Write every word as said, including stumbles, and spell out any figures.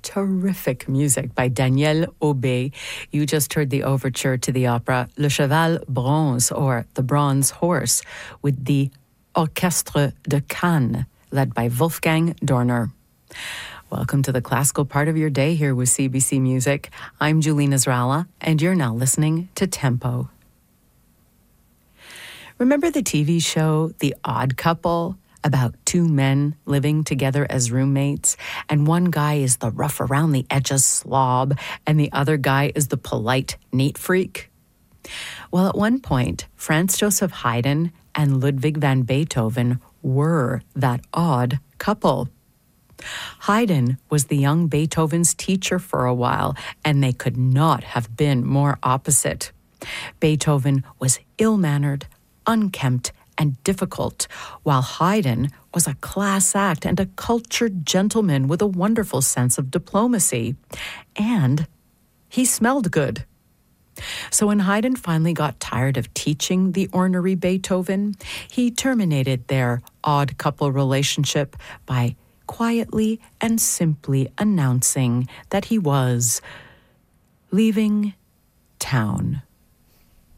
terrific music by Daniel Aubé. You just heard the overture to the opera Le Cheval Bronze, or The Bronze Horse, with the Orchestre de Cannes, led by Wolfgang Dorner. Welcome to the classical part of your day here with C B C Music. I'm Julie Nasrallah, and you're now listening to Tempo. Remember the T V show The Odd Couple? About two men living together as roommates, and one guy is the rough around the edges slob, and the other guy is the polite neat freak? Well, at one point, Franz Joseph Haydn and Ludwig van Beethoven were that odd couple. Haydn was the young Beethoven's teacher for a while, and they could not have been more opposite. Beethoven was ill-mannered, unkempt, and difficult, while Haydn was a class act and a cultured gentleman with a wonderful sense of diplomacy. And he smelled good. So when Haydn finally got tired of teaching the ornery Beethoven, he terminated their odd couple relationship by quietly and simply announcing that he was leaving town.